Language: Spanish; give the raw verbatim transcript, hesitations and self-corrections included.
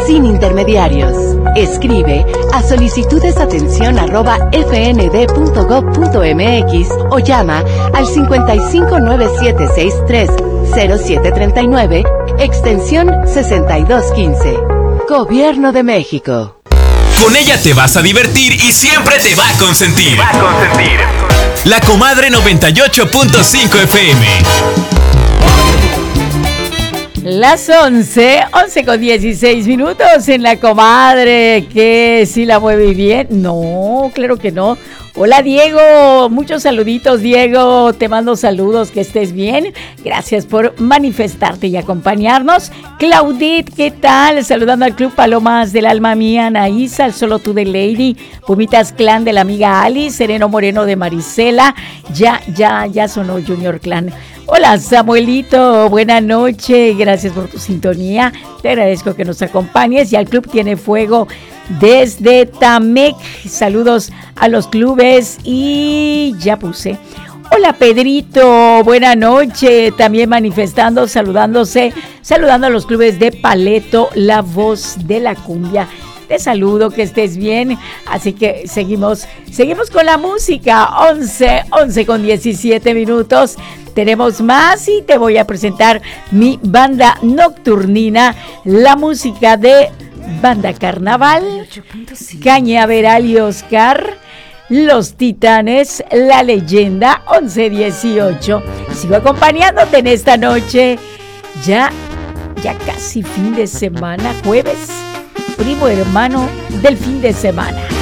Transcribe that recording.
sin intermediarios. Escribe a solicitudesatención arroba f n d punto gob punto m x o llama al cincuenta y cinco nueve siete seis tres cero siete tres nueve, extensión sesenta y dos quince. Gobierno de México. Con ella te vas a divertir y siempre te va a consentir. Va a consentir. La Comadre noventa y ocho punto cinco F M. Las once, once con dieciséis minutos en La Comadre. ¿Que si la mueve bien? No, claro que no. Hola Diego, muchos saluditos Diego, te mando saludos, que estés bien, gracias por manifestarte y acompañarnos. Claudit, ¿qué tal? Saludando al Club Palomas del Alma Mía, Anaísa, el Solo Tú de Lady, Pumitas Clan de la amiga Ali, Sereno Moreno de Marisela, ya, ya, ya sonó Junior Clan. Hola Samuelito, buena noche, gracias por tu sintonía, te agradezco que nos acompañes y al Club Tiene Fuego desde Tamec, saludos a los clubes y ya puse. Hola Pedrito, buena noche, también manifestando, saludándose, saludando a los clubes de Paleto, La Voz de la Cumbia. Te saludo, que estés bien, así que seguimos, seguimos con la música, once, once con diecisiete minutos, tenemos más y te voy a presentar mi banda nocturnina, la música de Banda Carnaval, Cañaveral y Oscar, Los Titanes, La Leyenda, once dieciocho. Sigo acompañándote en esta noche, ya, ya casi fin de semana, jueves, primo hermano del fin de semana.